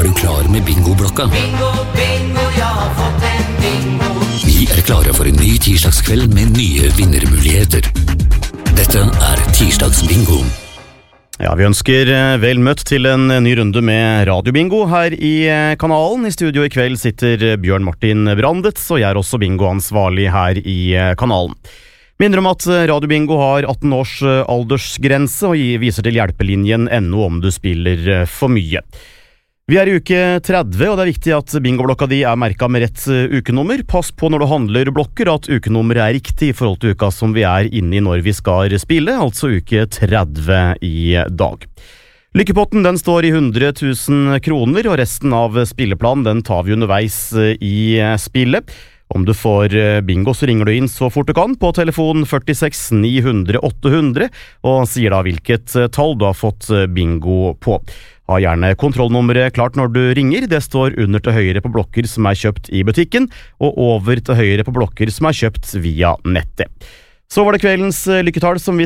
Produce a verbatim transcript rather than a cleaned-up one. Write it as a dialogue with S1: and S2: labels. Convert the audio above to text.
S1: du klar med bingoblokka?
S2: Bingo, bingo, jeg har fått en bingo.
S1: Vi er klare for en ny tirsdagskveld med nye vinnermuligheter. Dette er tirsdagsbingo.
S3: Ja, vi ønsker vel møtt til en ny runde med radiobingo her i kanalen. I studio i kveld sitter Bjørn Martin Brandet, og jeg er også bingoansvarlig her i kanalen. Minner om at radiobingo har atten års aldersgrense og viser til hjelpelinjen ennå om du spiller for mye. Vi er i uke tretti, og det er viktig at bingoblokka di er merket med rett ukenummer. Pass på når du handler blokker at ukenummeret er riktig i forhold til uka som vi er inne i når vi skal spille, altså uke tretti i dag. Lykkepotten den står i hundre tusen kroner, og resten av spilleplanen den tar vi underveis i spillet. Om du får bingo så ringer du inn så fort du kan på telefon førtiseks ni hundre åtte hundre og sier da hvilket tall du har fått bingo på. Ha gjerne kontrollnummeret klart når du ringer. Det står under til høyre på blokker som er kjøpt i butikken, og over til høyre på blokker som er kjøpt via nettet. Så var det kveldens lykketall som vi